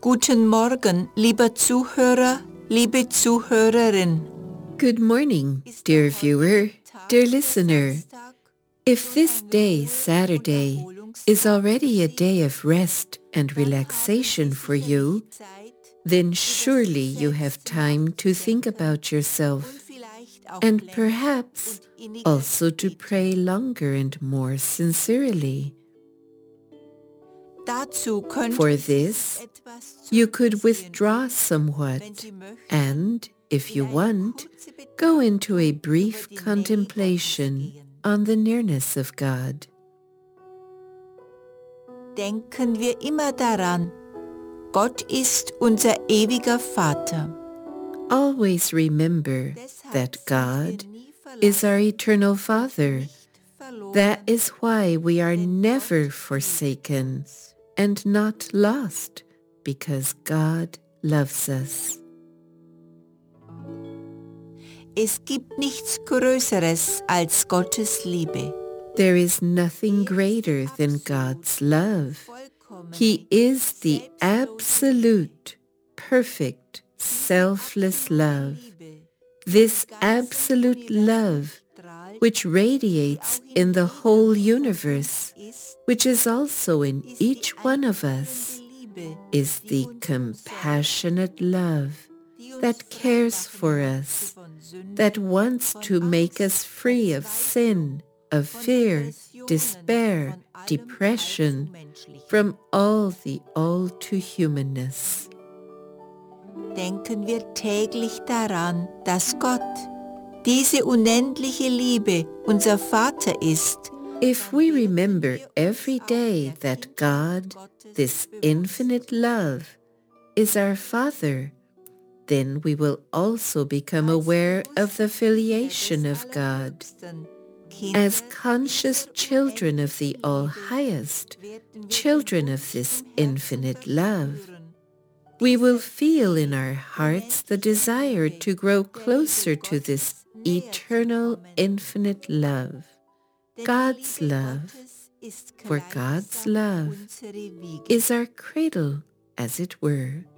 Guten Morgen, lieber Zuhörer, liebe Zuhörerin. Good morning, dear viewer, dear listener. If this day, Saturday, is already a day of rest and relaxation for you, then surely you have time to think about yourself and perhaps also to pray longer and more sincerely. For this, you could withdraw somewhat and, if you want, go into a brief contemplation on the nearness of God. Denken wir immer daran, Gott ist unser ewiger Vater. Always remember that God is our eternal Father. That is why we are never forsaken and not lost, because God loves us. Es gibt nichts Größeres als Gottes Liebe. There is nothing greater than God's love. He is the absolute, perfect, selfless love. This absolute love, which radiates in the whole universe, which is also in each one of us, is the compassionate love that cares for us, that wants to make us free of sin, of fear, despair, depression, from all the all-too-humanness. Denken wir täglich daran, dass Gott, diese unendliche Liebe, unser Vater ist. If we remember every day that God, this infinite love, is our Father, then we will also become aware of the filiation of God. As conscious children of the All-Highest, children of this infinite love, we will feel in our hearts the desire to grow closer to this eternal, infinite love, God's love. For God's love is our cradle, as it were.